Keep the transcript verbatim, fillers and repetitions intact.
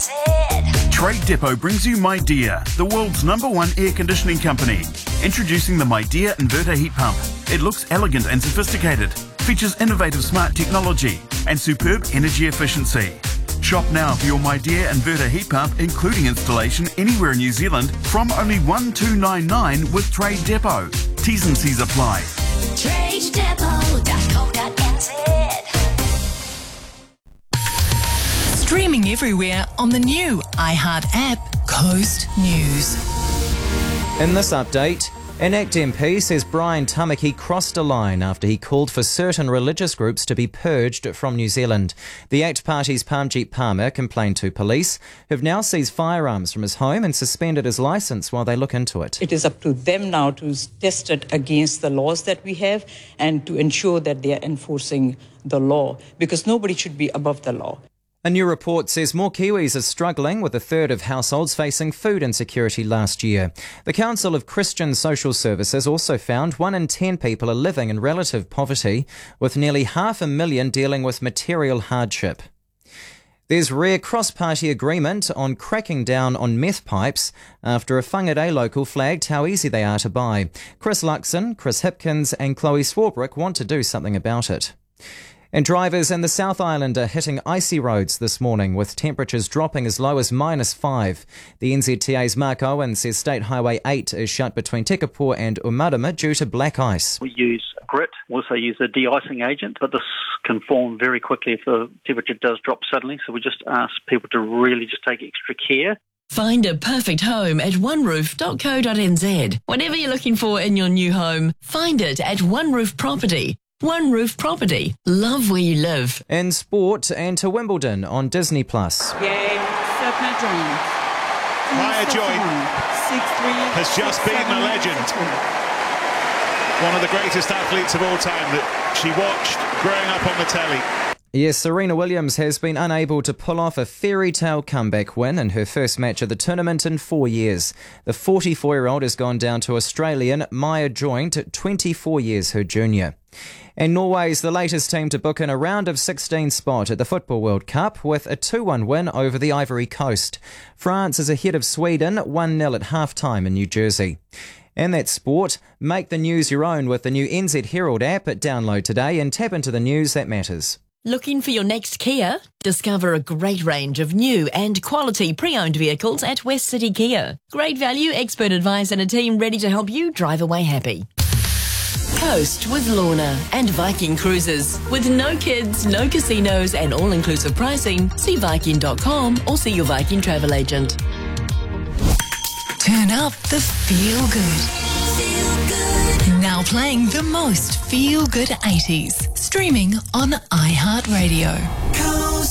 Trade Depot brings you MyDear, the world's number one air conditioning company. Introducing the MyDear inverter heat pump. It looks elegant and sophisticated, features innovative smart technology and superb energy efficiency. Shop now for your MyDear inverter heat pump, including installation anywhere in New Zealand, from only one thousand two hundred ninety-nine dollars with Trade Depot. T's and C's apply. trade depot dot co dot n z. Streaming everywhere on the new iHeart app, Coast News. In this update, Enact M P says Brian Tamaki crossed a line after he called for certain religious groups to be purged from New Zealand. The ACT Party's Parmjeet Palmer complained to police, who have now seized firearms from his home and suspended his licence while they look into it. It is up to them now to test it against the laws that we have and to ensure that they are enforcing the law, because nobody should be above the law. A new report says more Kiwis are struggling, with a third of households facing food insecurity last year. The Council of Christian Social Services also found one in ten people are living in relative poverty, with nearly half a million dealing with material hardship. There's rare cross-party agreement on cracking down on meth pipes after a Whangarei local flagged how easy they are to buy. Chris Luxon, Chris Hipkins and Chloe Swarbrick want to do something about it. And drivers in the South Island are hitting icy roads this morning, with temperatures dropping as low as minus five. The N Z T A's Mark Owen says State Highway eight is shut between Tekapō and Umarama due to black ice. We use grit, also use a de-icing agent, but this can form very quickly if the temperature does drop suddenly, so we just ask people to really just take extra care. Find a perfect home at one roof dot co dot n z. Whatever you're looking for in your new home, find it at One Roof Property. One Roof Property. Love where you live. In sport, and to Wimbledon on Disney Plus. Game, set match. Maya Joy has just beaten a legend. One of the greatest athletes of all time that she watched growing up on the telly. Yes, Serena Williams has been unable to pull off a fairy tale comeback win in her first match of the tournament in four years. The forty-four-year-old has gone down to Australian Maya Joint, twenty-four years her junior. And Norway's the latest team to book in a round of sixteen spot at the Football World Cup with a two one win over the Ivory Coast. France is ahead of Sweden one nil at half-time in New Jersey. And that's sport. Make the news your own with the new N Z Herald app. Download today and tap into the news that matters. Looking for your next Kia? Discover a great range of new and quality pre-owned vehicles at West City Kia. Great value, expert advice and a team ready to help you drive away happy. Coast with Lorna and Viking Cruises. With no kids, no casinos and all-inclusive pricing, see Viking dot com or see your Viking travel agent. Turn up the feel good. Feel good. Now playing the most feel good eighties. Streaming on iHeartRadio.